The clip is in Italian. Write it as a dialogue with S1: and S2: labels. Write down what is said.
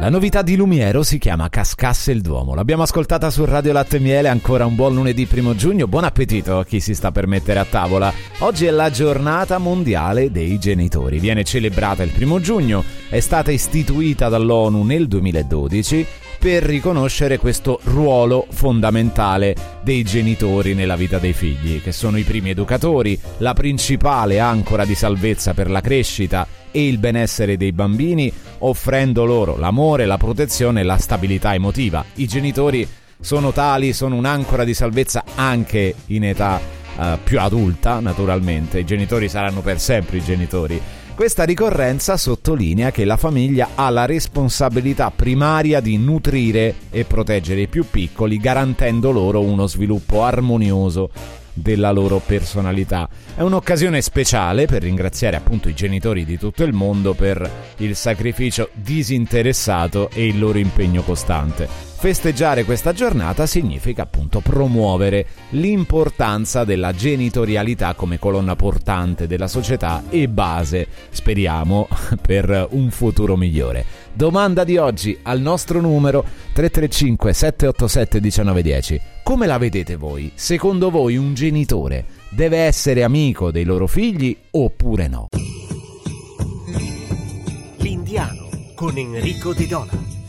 S1: La novità di Lumiero si chiama Cascasse il Duomo. L'abbiamo ascoltata su Radio Latte e Miele. Ancora un buon lunedì 1 giugno. Buon appetito a chi si sta per mettere a tavola. Oggi è la giornata mondiale dei genitori. Viene celebrata il 1 giugno. È stata istituita dall'ONU nel 2012 per riconoscere questo ruolo fondamentale dei genitori nella vita dei figli, che sono i primi educatori, la principale ancora di salvezza per la crescita e il benessere dei bambini, offrendo loro l'amore, la protezione e la stabilità emotiva. I genitori sono tali, sono un'ancora di salvezza anche in età più adulta, naturalmente. I genitori saranno per sempre i genitori. Questa ricorrenza sottolinea che la famiglia ha la responsabilità primaria di nutrire e proteggere i più piccoli, garantendo loro uno sviluppo armonioso della loro personalità. È un'occasione speciale per ringraziare appunto i genitori di tutto il mondo per il sacrificio disinteressato e il loro impegno costante. Festeggiare questa giornata significa appunto promuovere l'importanza della genitorialità come colonna portante della società e base, speriamo, per un futuro migliore. Domanda di oggi al nostro numero 335 787 1910. Come la vedete voi? Secondo voi un genitore deve essere amico dei loro figli oppure no?
S2: L'Indiano con Enrico De Dona.